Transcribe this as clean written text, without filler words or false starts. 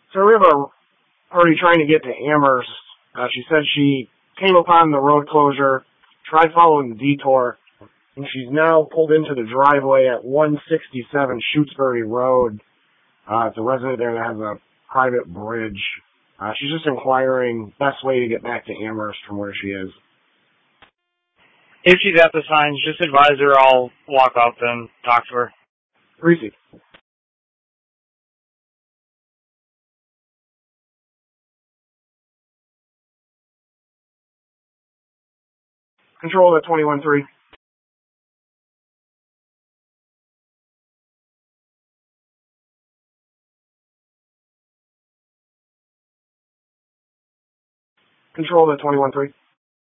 So we have a party trying to get to Amherst. She said she came upon the road closure, tried following the detour, and she's now pulled into the driveway at 167 Shutesbury Road. It's a resident there that has a private bridge. She's just inquiring best way to get back to Amherst from where she is. If she's at the signs, just advise her I'll walk up and talk to her. Reese. Control at 21-3. Control at 21-3.